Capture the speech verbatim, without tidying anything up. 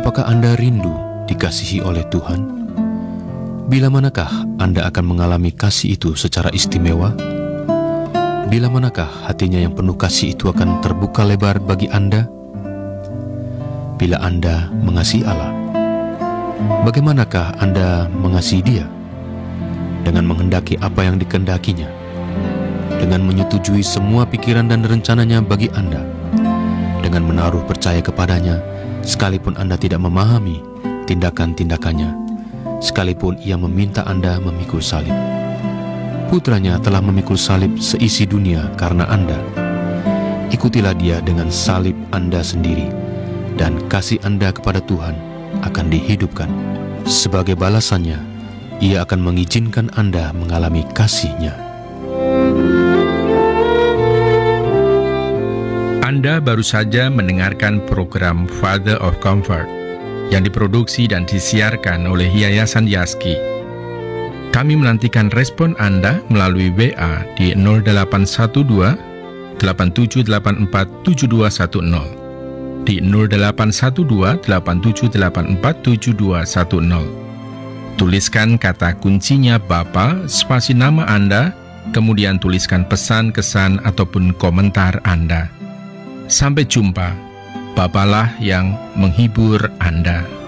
Apakah Anda rindu dikasihi oleh Tuhan? Bila manakah Anda akan mengalami kasih itu secara istimewa? Bila manakah hatinya yang penuh kasih itu akan terbuka lebar bagi Anda? Bila Anda mengasihi Allah, bagaimanakah Anda mengasihi Dia? Dengan menghendaki apa yang dikehendakinya, dengan menyetujui semua pikiran dan rencananya bagi Anda, dengan menaruh percaya kepadanya, sekalipun Anda tidak memahami tindakan-tindakannya, sekalipun Ia meminta Anda memikul salib. Putranya telah memikul salib seisi dunia karena Anda. Ikutilah Dia dengan salib Anda sendiri, dan kasih Anda kepada Tuhan akan dihidupkan. Sebagai balasannya, Ia akan mengizinkan Anda mengalami kasih-Nya. Anda baru saja mendengarkan program Father of Comfort yang diproduksi dan disiarkan oleh Yayasan Yaski. Kami menantikan respon Anda melalui W A di nol delapan satu dua, delapan tujuh delapan empat, tujuh dua satu nol, di nol delapan satu dua, delapan tujuh delapan empat, tujuh dua satu nol. Tuliskan kata kuncinya Bapa, spasi nama Anda, kemudian tuliskan pesan, kesan, ataupun komentar Anda. Sampai jumpa, Bapalah yang menghibur Anda.